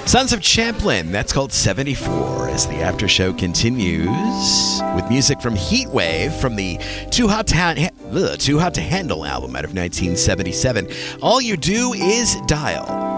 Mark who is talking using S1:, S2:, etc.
S1: Sons of Champlin, that's called 74, as the after show continues with music from Heatwave from the Too Hot to Handle album out of 1977. All you do is dial